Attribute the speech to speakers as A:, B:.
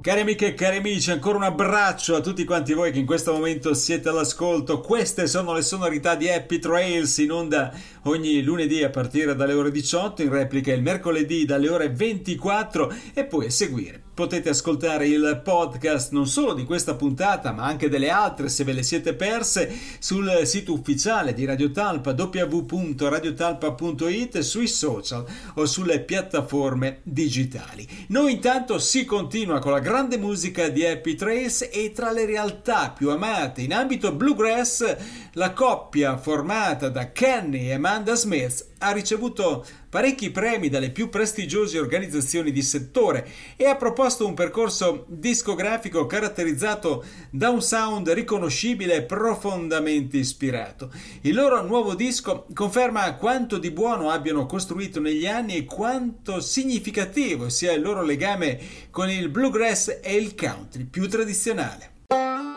A: Cari amiche e cari amici, ancora un abbraccio a tutti quanti voi che in questo momento siete all'ascolto. Queste sono le sonorità di Happy Trails, in onda ogni lunedì a partire dalle ore 18, in replica il mercoledì dalle ore 24 e poi a seguire potete ascoltare il podcast non solo di questa puntata ma anche delle altre se ve le siete perse sul sito ufficiale di Radio Talpa www.radiotalpa.it, sui social o sulle piattaforme digitali. Noi intanto si continua con la grande musica di Happy Trails e tra le realtà più amate in ambito bluegrass la coppia formata da Kenny e Amanda Smith ha ricevuto parecchi premi dalle più prestigiose organizzazioni di settore e ha proposto un percorso discografico caratterizzato da un sound riconoscibile e profondamente ispirato. Il loro nuovo disco conferma quanto di buono abbiano costruito negli anni e quanto significativo sia il loro legame con il bluegrass e il country più tradizionale.